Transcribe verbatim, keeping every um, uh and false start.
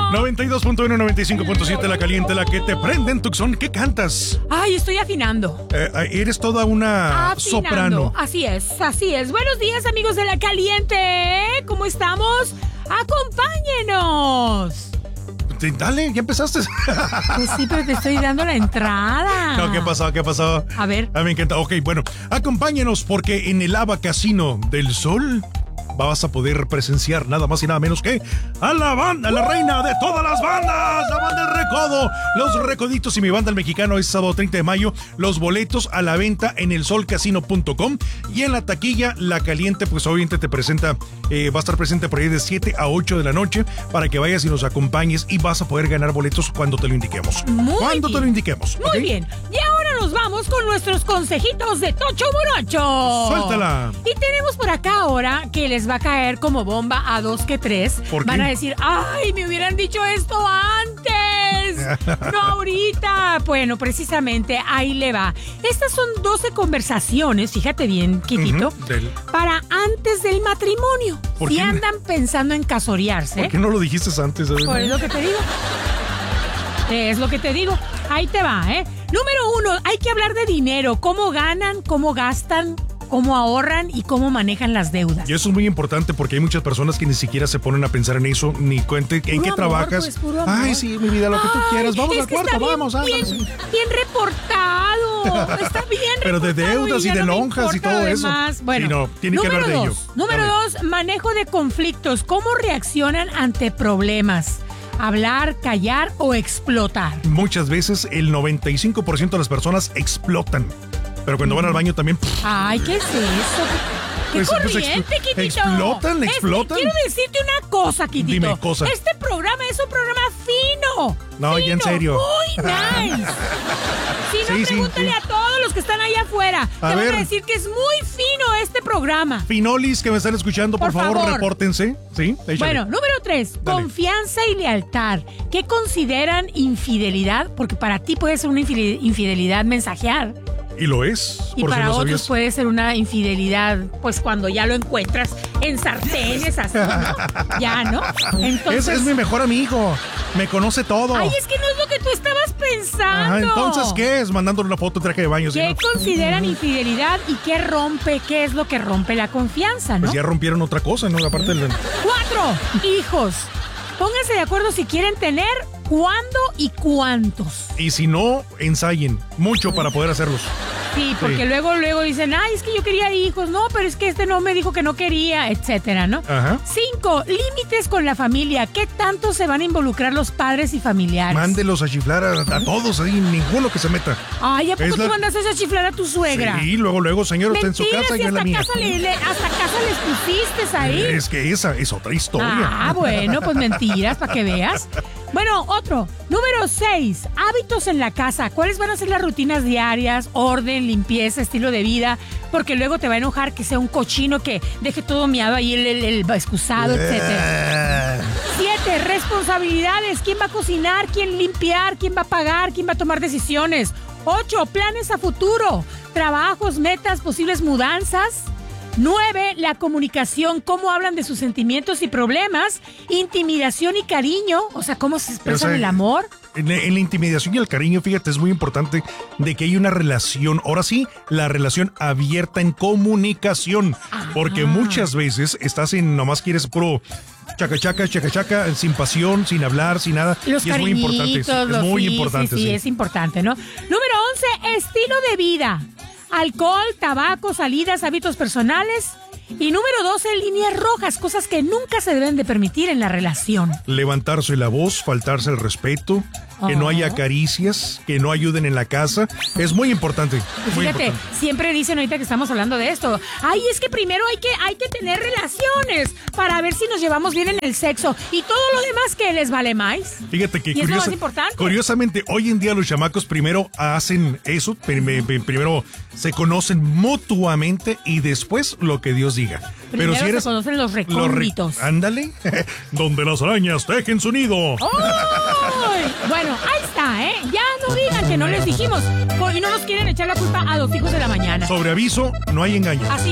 noventa y dos punto uno, noventa y cinco punto siete La Caliente, la que te prende en Tucson. ¿Qué cantas? Ay, estoy afinando. Eh, eres toda una Afinando. soprano. Así es, así es. Buenos días, amigos de La Caliente. ¿Cómo estamos? ¡Acompáñenos! Dale, ya empezaste. Pues sí, pero te estoy dando la entrada. No, ¿qué pasó? ¿Qué pasó? A ver. A mí me encanta. Ok, bueno, acompáñenos porque en el Ava Casino del Sol vas a poder presenciar nada más y nada menos que a la banda, a la reina de todas las bandas, la banda El Recodo, Los Recoditos y mi banda El Mexicano. Es sábado treinta de mayo. Los boletos a la venta en el sol casino punto com y en la taquilla La Caliente, pues obviamente te presenta, eh, va a estar presente por ahí de siete a ocho de la noche para que vayas y nos acompañes y vas a poder ganar boletos cuando te lo indiquemos. Muy cuando bien. te lo indiquemos. Muy ¿okay? bien. Y ahora nos vamos con nuestros consejitos de Tocho Morocho. Suéltala. Y tenemos por acá ahora que les va a caer como bomba a dos que tres. ¿Por qué? Van a decir, ay, me hubieran dicho esto antes. No ahorita. Bueno, precisamente ahí le va. Estas son doce conversaciones, fíjate bien, Quitito, Ujú, del- para antes del matrimonio. ¿Por Si qué? andan pensando en casorearse. ¿Por qué no lo dijiste antes? Pues es lo que te digo. Es lo que te digo. Ahí te va, ¿eh? Número uno, hay que hablar de dinero. Cómo ganan, cómo gastan, cómo ahorran y cómo manejan las deudas. Y eso es muy importante porque hay muchas personas que ni siquiera se ponen a pensar en eso, ni cuente en Puro qué amor, trabajas. pues, puro amor. Ay, sí, mi vida, lo que tú Ay, quieras. Vamos es al que cuarto, está bien, vamos, ándale. bien, bien reportado. Está bien Pero de reportado deudas y ya de no me lonjas y importa todo lo eso. demás. Bueno, Sí, no, tiene que número hablar de dos, ello. Número Dale. dos, manejo de conflictos. ¿Cómo reaccionan ante problemas? Hablar, callar o explotar. Muchas veces el noventa y cinco por ciento de las personas explotan. Pero cuando van al baño también. pff, Ay, ¿qué es eso? ¡Qué Pues- pues corriente, expl- Quitito! explotan, Es- explotan. quiero decirte una cosa, Quitito. Dime, cosa. Este programa es un programa fino. No, ya en fino, serio. Muy nice. Si no, Sí, sí, pregúntale sí. a todos los que están allá afuera. A Te van ver. a decir que es muy fino este programa. Finolis que me están escuchando, por, Por favor, favor. repórtense. Sí, échale. Bueno, número tres, Dale. confianza y lealtad. ¿Qué consideran infidelidad? Porque para ti puede ser una infide- infidelidad mensajear. Y lo es. Y por si para no otros sabías. puede ser una infidelidad, pues cuando ya lo encuentras en sartenes, así, ¿no? Ya, ¿no? Entonces, Ese es mi mejor amigo. Me conoce todo. ay, es que no es lo que tú estabas pensando. Ajá, entonces, ¿qué es? Mandándole una foto de traje de baño. ¿sí, ¿Qué no? consideran infidelidad y qué rompe, qué es lo que rompe la confianza, no? Pues ya rompieron otra cosa, ¿no? Aparte del... Cuatro, hijos. Pónganse de acuerdo si quieren tener, cuándo y cuántos. Y si no, ensayen mucho para poder hacerlos. Sí, porque Sí. luego, luego dicen, ay, es que yo quería hijos, no, pero es que este no me dijo que no quería, etcétera, ¿no? Ajá. Cinco, límites con la familia. ¿Qué tanto se van a involucrar los padres y familiares? Mándelos a chiflar a, a todos ahí, ninguno que se meta. Ay, ¿a poco Es tú la- mandaste a chiflar a tu suegra? Sí, luego, luego, señor, está en su Mentiras, casa y y yo en la hasta mía. casa, le, le- hasta casa les pusiste ahí. Es que esa es otra historia. Ah, bueno, pues mentiras, para que veas. Bueno, otro. Número seis, hábitos en la casa. ¿Cuáles van a ser las rutinas diarias? Orden, limpieza, estilo de vida. Porque luego te va a enojar que sea un cochino que deje todo miado ahí, el, el, el excusado, etcétera. Eh, Siete, responsabilidades. ¿Quién va a cocinar? ¿Quién limpiar? ¿Quién va a pagar? ¿Quién va a tomar decisiones? Ocho, planes a futuro. Trabajos, metas, posibles mudanzas. Nueve, la comunicación, cómo hablan de sus sentimientos y problemas, intimidación y cariño, o sea, cómo se expresan O sea, el amor. En la, en la intimidación y el cariño, fíjate, es muy importante de que hay una relación, ahora sí, la relación abierta en comunicación, porque muchas veces estás en, nomás quieres puro chaca chaca, chaca chaca, sin pasión, sin hablar, sin nada, Los y es muy importante, cariñitos, sí, es los- muy sí, importante, sí, sí, sí. es importante, ¿no? Número once, estilo de vida. Alcohol, tabaco, salidas, hábitos personales. Y número doce, líneas rojas, cosas que nunca se deben de permitir en la relación. Levantarse la voz, faltarse el respeto, que no haya Ajá. caricias, que no ayuden en la casa, es muy importante. Pues muy fíjate, importante. siempre dicen ahorita que estamos hablando de esto. Ay, es que primero hay que, hay que tener relaciones para ver si nos llevamos bien en el sexo. Y todo lo demás que les vale más. Fíjate que Y es lo curiosa- más importante. curiosamente, hoy en día los chamacos primero hacen eso, prim- prim- primero se conocen mutuamente y después lo que Dios diga. Primero Pero si eres se conocen los re- recónditos. ándale, donde las arañas tejen su nido. ¡Ay! Bueno, ahí está, ¿eh? Ya no digan que no les dijimos. Y no nos quieren echar la culpa a los hijos de la mañana. Sobre aviso, no hay engaño. Así